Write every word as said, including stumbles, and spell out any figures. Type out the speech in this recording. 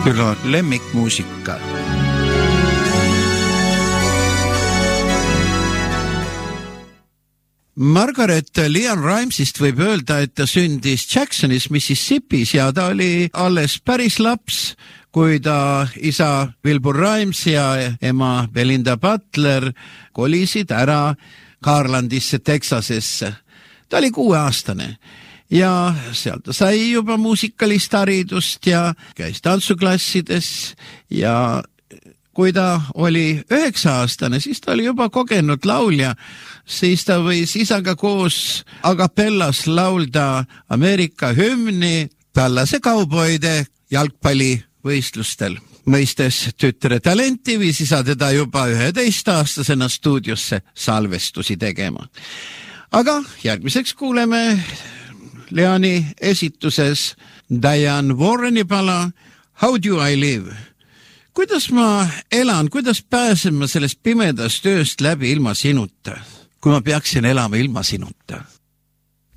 Küll lemmikmuusika. Margaret Leanne Rimesist võib öelda, et ta sündis Jacksonis, Mississippis ja ta oli alles päris laps, kui ta isa Wilbur Rimes ja ema Belinda Butler kolisid ära Garlandisse, Texasesse. Ta oli kuueaastane ja seal ta sai juba muusikalist haridust ja käis tantsuklassides ja kui ta oli üheksa-aastane, siis ta oli juba kogenud laulja, siis ta võis isaga koos agapellas laulda Ameerika hümni Tallase kauboide jalgpallivõistlustel. Mõistes tütre talenti viis isa teda juba üheteist-aastasena stuudiosse salvestusi tegema. Aga järgmiseks kuuleme Leani esituses Diane Warreni pala How do I live? Kuidas ma elan, kuidas pääsen ma sellest pimedast ööst läbi ilma sinuta, kui ma peaksin elama ilma sinuta?